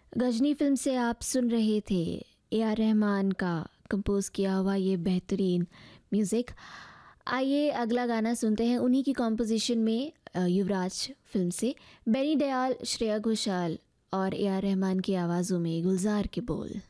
Ghazni film से आप सुन रहे थे ए आर रहमान का कंपोज किया हुआ ये बेहतरीन म्यूज़िक। आइए अगला गाना सुनते हैं उन्हीं की कॉम्पोजिशन में युवराज फिल्म से। बेनी दयाल, श्रेया घोषाल और ए आर रहमान की आवाज़ों में गुलजार के बोल।